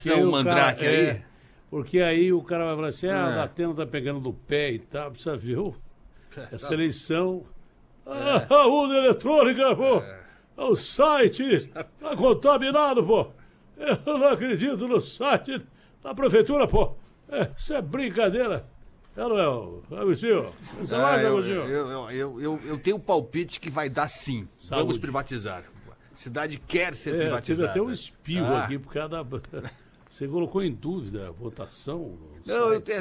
o Mandrake aí. Porque aí o cara vai falar assim, a Datena tá pegando no pé e tal, precisa ver essa eleição. A urna eletrônica, pô, o site tá contaminado, pô. Eu não acredito no site da prefeitura, pô. Isso é brincadeira. Agostinho, você vai, Agostinho? Eu tenho palpite que vai dar sim. Saúde. Vamos privatizar. A cidade quer ser Teve privatizada. até um espirro aqui por causa da... Você colocou em dúvida a votação? Não,